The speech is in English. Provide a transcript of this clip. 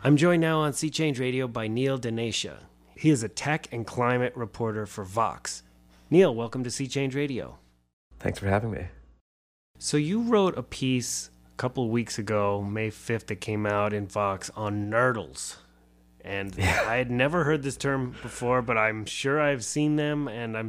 I'm joined now on Sea Change Radio by Neil Denacia. He is a tech and climate reporter for Vox. Neil, welcome to Sea Change Radio. Thanks for having me. So you wrote a piece a couple of weeks ago, May 5th, that came out in Vox on nurdles. And I had never heard this term before, but I'm sure I've seen them, and I'm